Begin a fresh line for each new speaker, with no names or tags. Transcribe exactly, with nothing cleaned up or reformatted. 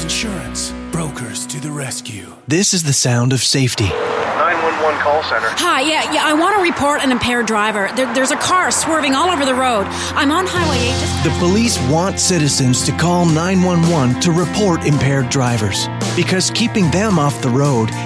Farmers Insurance. Brokers to the rescue.
This is the sound of safety.
nine one one call center.
Hi, yeah, yeah, I want to report an impaired driver. There, there's a car swerving all over the road. I'm on Highway eight. Just-
The police want citizens to call nine one one to report impaired drivers, because keeping them off the road